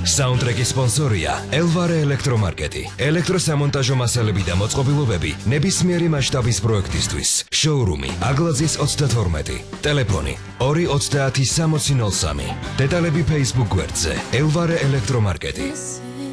საუნდტრეკის სპონსორია ელვარე ელექტრომარკეტი. ელექტროსამონტაჟო მასალები და მოწყობილობები ნებისმიერი მასშტაბის პროექტისთვის. შოურუმი აგლაძის 32. ტელეფონი 230 6003. დეტალები Facebook გვერდზე ელვარე ელექტრომარკეტი.